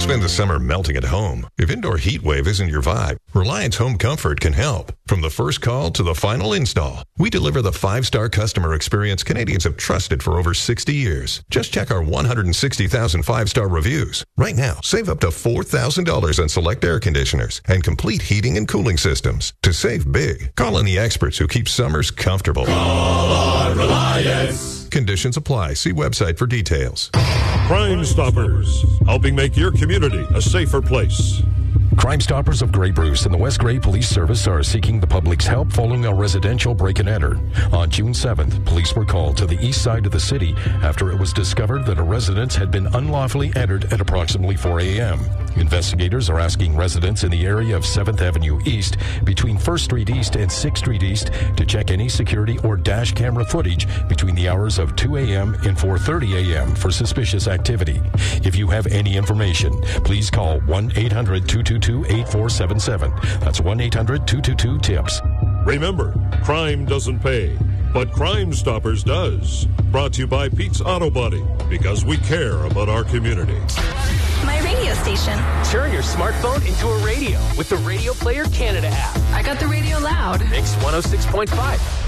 Don't spend the summer melting at home. If indoor heat wave isn't your vibe, Reliance Home Comfort can help. From the first call to the final install, we deliver the 5-star customer experience Canadians have trusted for over 60 years. Just check our 160,000 5-star reviews. Right now, save up to $4,000 on select air conditioners and complete heating and cooling systems. To save big, call on the experts who keep summers comfortable. Call on Reliance. Conditions apply. See website for details. Crime Stoppers, helping make your community a safer place. Crime Stoppers of Grey Bruce and the West Grey Police Service are seeking the public's help following a residential break-and-enter. On June 7th, police were called to the east side of the city after it was discovered that a residence had been unlawfully entered at approximately 4 a.m. Investigators are asking residents in the area of 7th Avenue East between 1st Street East and 6th Street East to check any security or dash camera footage between the hours of 2 a.m. and 4:30 a.m. for suspicious activity. If you have any information, please call 1-800-222-8477. That's 1-800-222-TIPS. Remember, crime doesn't pay, but Crime Stoppers does. Brought to you by Pete's Auto Body, because we care about our community. My radio station. Turn your smartphone into a radio with the Radio Player Canada app. I got the radio loud. Mix 106.5.